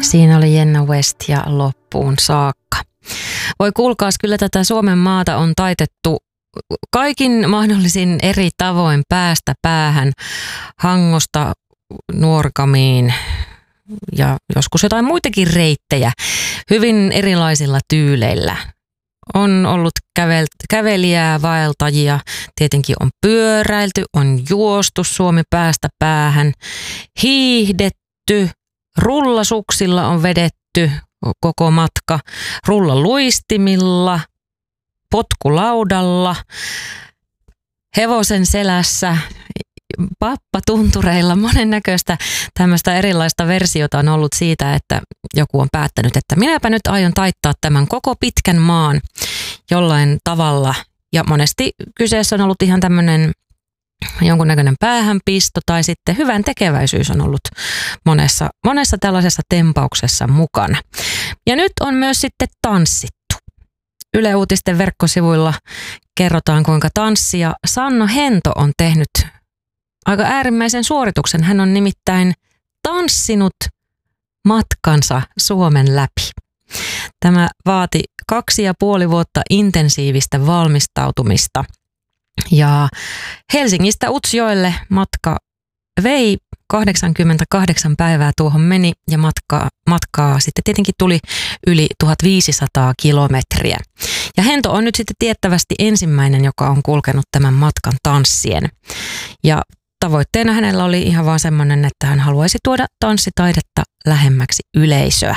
Siinä oli Jenna West ja loppuun saakka. Voi kuulkaas, kyllä tätä Suomen maata on taitettu kaikin mahdollisin eri tavoin päästä päähän, Hangosta Nuorgamiin ja joskus jotain muitakin reittejä hyvin erilaisilla tyyleillä. On ollut kävelijää, vaeltajia, tietenkin on pyöräilty, on juostu Suomi päästä päähän, hiihdetty, rullasuksilla on vedetty koko matka, rullaluistimilla, potkulaudalla, hevosen selässä, pappatuntureilla, monennäköistä tämmöistä erilaista versiota on ollut siitä, että joku on päättänyt, että minäpä nyt aion taittaa tämän koko pitkän maan jollain tavalla. Ja monesti kyseessä on ollut ihan tämmöinen jonkunnäköinen päähänpisto tai sitten hyvän tekeväisyys on ollut monessa tällaisessa tempauksessa mukana. Ja nyt on myös sitten tanssittu. Yle Uutisten verkkosivuilla kerrotaan, kuinka tanssija Sanna Hento on tehnyt aika äärimmäisen suorituksen. Hän on nimittäin tanssinut matkansa Suomen läpi. Tämä vaati 2,5 vuotta intensiivistä valmistautumista. Ja Helsingistä Utsjoelle matka vei 88 päivää tuohon meni ja matkaa sitten tietenkin tuli yli 1500 kilometriä. Ja Hento on nyt sitten tiettävästi ensimmäinen, joka on kulkenut tämän matkan tanssien. Ja tavoitteena hänellä oli ihan vaan semmoinen, että hän haluaisi tuoda tanssitaidetta lähemmäksi yleisöä.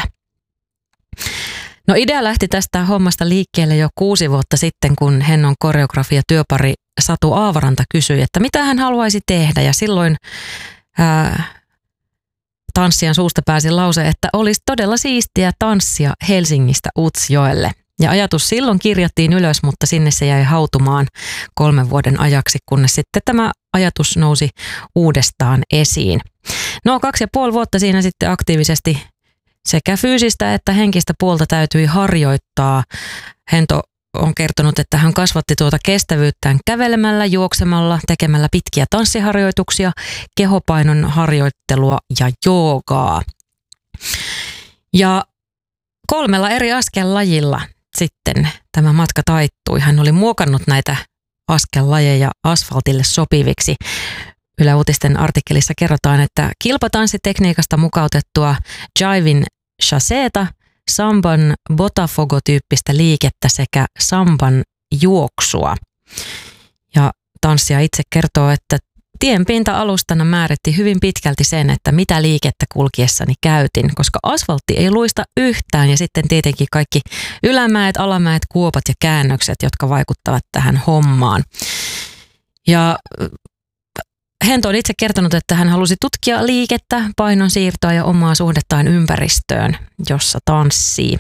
No idea lähti tästä hommasta liikkeelle jo 6 vuotta sitten, kun Hennon koreografia-työpari Satu Aavaranta kysyi, että mitä hän haluaisi tehdä. Ja silloin tanssijan suusta pääsi lause, että olisi todella siistiä tanssia Helsingistä Utsjoelle. Ja ajatus silloin kirjattiin ylös, mutta sinne se jäi hautumaan 3 vuoden ajaksi, kunnes sitten tämä ajatus nousi uudestaan esiin. No 2,5 vuotta siinä sitten aktiivisesti sekä fyysistä että henkistä puolta täytyi harjoittaa. Hento on kertonut, että hän kasvatti tuota kestävyyttään kävelemällä, juoksemalla, tekemällä pitkiä tanssiharjoituksia, kehopainon harjoittelua ja joogaa. Ja 3 eri askellajilla sitten tämä matka taittui. Hän oli muokannut näitä askellajeja asfaltille sopiviksi. Yle Uutisten artikkelissa kerrotaan, että kilpatanssitekniikasta mukautettua jivin chaseeta, samban botafogo-tyyppistä liikettä sekä samban juoksua. Ja tanssija itse kertoo, että tien pinta-alustana määritti hyvin pitkälti sen, että mitä liikettä kulkiessani käytin, koska asfaltti ei luista yhtään ja sitten tietenkin kaikki ylämäet, alamäet, kuopat ja käännökset, jotka vaikuttavat tähän hommaan. Ja Hento on itse kertonut, että hän halusi tutkia liikettä, painonsiirtoa ja omaa suhdettaan ympäristöön, jossa tanssii.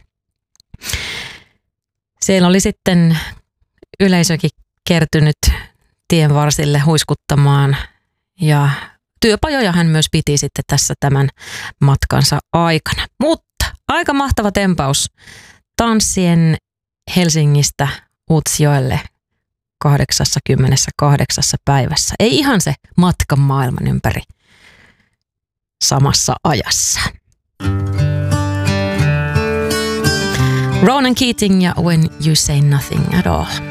Siellä oli sitten yleisökin kertynyt tien varsille huiskuttamaan ja työpajoja hän myös piti sitten tässä tämän matkansa aikana. Mutta aika mahtava tempaus tanssien Helsingistä Utsjoelle 88 päivässä. Ei ihan se matkan maailman ympäri samassa ajassa. Ronan Keating ja When You Say Nothing at All.